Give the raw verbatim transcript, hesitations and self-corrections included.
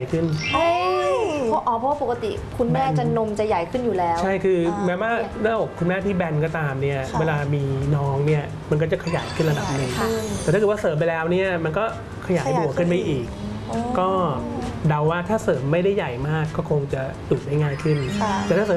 ขึ้นเพราะอ๋อเพราะปกติคุณแม่จะนมจะใหญ่ขึ้นอยู่แล้วใช่คือแม้ว่าหน้าอกคุณแม่ที่แบนก็ตามเนี่ยเวลามีน้องเนี่ยมันก็จะขยายขึ้นระดับหนึ่งแต่ถ้าเกิดว่าเสริมไปแล้วเนี่ยมันก็ขยายบวกขึ้นไปอีกก็เดาว่าถ้าเสริมไม่ได้ใหญ่มากก็คงจะอึได้ง่ายขึ้นแต่ถ้าเสริม